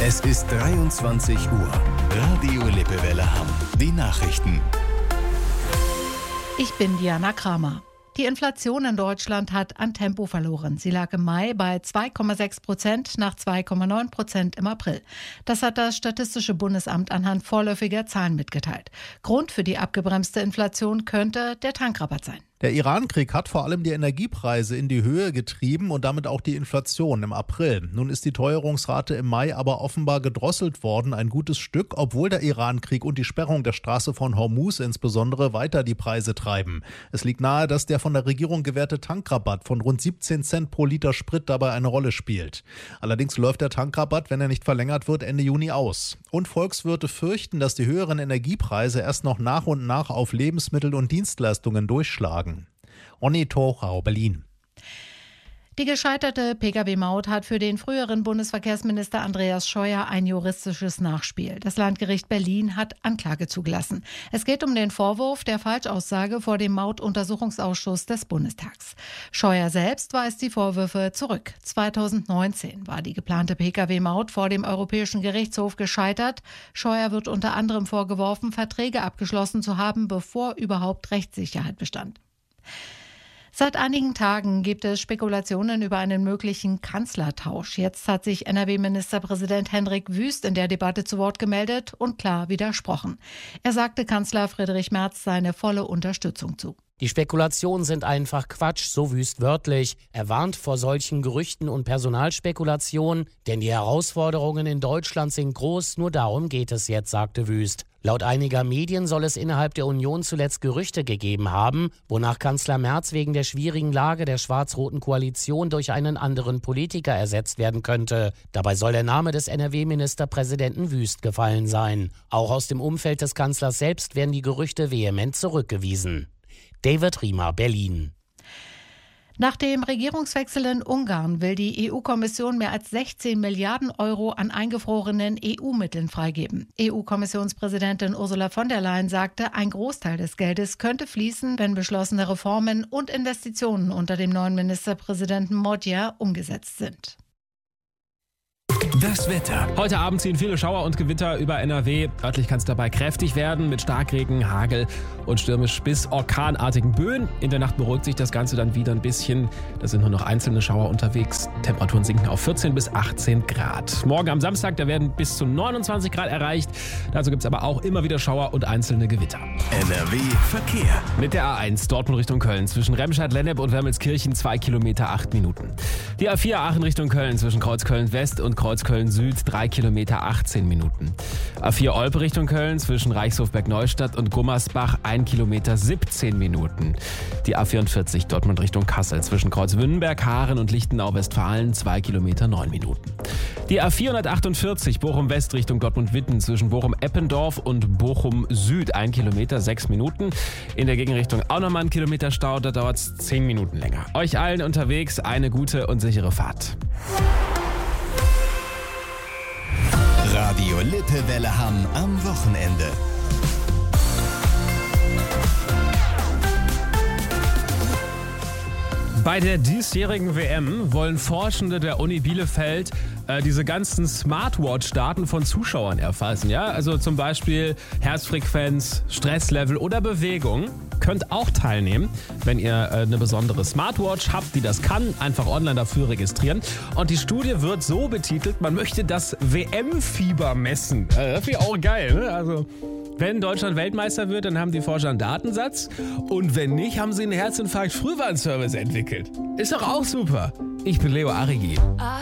Es ist 23 Uhr. Radio Lippewelle Hamm. Die Nachrichten. Ich bin Diana Kramer. Die Inflation in Deutschland hat an Tempo verloren. Sie lag im Mai bei 2,6% nach 2,9% im April. Das hat das Statistische Bundesamt anhand vorläufiger Zahlen mitgeteilt. Grund für die abgebremste Inflation könnte der Tankrabatt sein. Der Iran-Krieg hat vor allem die Energiepreise in die Höhe getrieben und damit auch die Inflation im April. Nun ist die Teuerungsrate im Mai aber offenbar gedrosselt worden, ein gutes Stück, obwohl der Iran-Krieg und die Sperrung der Straße von Hormuz insbesondere weiter die Preise treiben. Es liegt nahe, dass der von der Regierung gewährte Tankrabatt von rund 17 Cent pro Liter Sprit dabei eine Rolle spielt. Allerdings läuft der Tankrabatt, wenn er nicht verlängert wird, Ende Juni aus. Und Volkswirte fürchten, dass die höheren Energiepreise erst noch nach und nach auf Lebensmittel und Dienstleistungen durchschlagen. Onni Torau, Berlin. Die gescheiterte Pkw-Maut hat für den früheren Bundesverkehrsminister Andreas Scheuer ein juristisches Nachspiel. Das Landgericht Berlin hat Anklage zugelassen. Es geht um den Vorwurf der Falschaussage vor dem Mautuntersuchungsausschuss des Bundestags. Scheuer selbst weist die Vorwürfe zurück. 2019 war die geplante Pkw-Maut vor dem Europäischen Gerichtshof gescheitert. Scheuer wird unter anderem vorgeworfen, Verträge abgeschlossen zu haben, bevor überhaupt Rechtssicherheit bestand. Seit einigen Tagen gibt es Spekulationen über einen möglichen Kanzlertausch. Jetzt hat sich NRW-Ministerpräsident Hendrik Wüst in der Debatte zu Wort gemeldet und klar widersprochen. Er sagte Kanzler Friedrich Merz seine volle Unterstützung zu. Die Spekulationen sind einfach Quatsch, so Wüst wörtlich. Er warnt vor solchen Gerüchten und Personalspekulationen, denn die Herausforderungen in Deutschland sind groß, nur darum geht es jetzt, sagte Wüst. Laut einiger Medien soll es innerhalb der Union zuletzt Gerüchte gegeben haben, wonach Kanzler Merz wegen der schwierigen Lage der schwarz-roten Koalition durch einen anderen Politiker ersetzt werden könnte. Dabei soll der Name des NRW-Ministerpräsidenten Wüst gefallen sein. Auch aus dem Umfeld des Kanzlers selbst werden die Gerüchte vehement zurückgewiesen. David Riemer, Berlin. Nach dem Regierungswechsel in Ungarn will die EU-Kommission mehr als 16 Milliarden Euro an eingefrorenen EU-Mitteln freigeben. EU-Kommissionspräsidentin Ursula von der Leyen sagte, ein Großteil des Geldes könnte fließen, wenn beschlossene Reformen und Investitionen unter dem neuen Ministerpräsidenten Magyar umgesetzt sind. Das Wetter. Heute Abend ziehen viele Schauer und Gewitter über NRW. Örtlich kann es dabei kräftig werden mit Starkregen, Hagel und stürmisch bis orkanartigen Böen. In der Nacht beruhigt sich das Ganze dann wieder ein bisschen. Da sind nur noch einzelne Schauer unterwegs. Temperaturen sinken auf 14 bis 18 Grad. Morgen am Samstag, da werden bis zu 29 Grad erreicht. Dazu gibt es aber auch immer wieder Schauer und einzelne Gewitter. NRW Verkehr. Mit der A1 Dortmund Richtung Köln zwischen Remscheid-Lennep und Wermelskirchen 2 Kilometer 8 Minuten. Die A4 Aachen Richtung Köln zwischen Kreuzköln West und Kreuzköln Süd 3 Kilometer 18 Minuten. A4 Olpe Richtung Köln zwischen Reichshofberg-Neustadt und Gummersbach 1 Kilometer 17 Minuten. Die A44 Dortmund Richtung Kassel zwischen Kreuzwünnenberg, Haaren und Lichtenau-Westfalen 2 Kilometer 9 Minuten. Die A448 Bochum West Richtung Dortmund-Witten zwischen Bochum-Eppendorf und Bochum Süd 1 Kilometer 6 Minuten. In der Gegenrichtung auch nochmal 1 Kilometer Stau, da dauert es 10 Minuten länger. Euch allen unterwegs eine gute und sichere Fahrt. Radio Lippewelle Hamm am Wochenende. Bei der diesjährigen WM wollen Forschende der Uni Bielefeld diese ganzen Smartwatch-Daten von Zuschauern erfassen. Ja? Also zum Beispiel Herzfrequenz, Stresslevel oder Bewegung. Könnt auch teilnehmen, wenn ihr eine besondere Smartwatch habt, die das kann. Einfach online dafür registrieren. Und die Studie wird so betitelt, man möchte das WM-Fieber messen. Das finde ich auch geil. Ne? Also wenn Deutschland Weltmeister wird, dann haben die Forscher einen Datensatz. Und wenn nicht, haben sie einen Herzinfarkt-Frühwarnservice entwickelt. Ist doch auch super. Ich bin Leo Arrigi.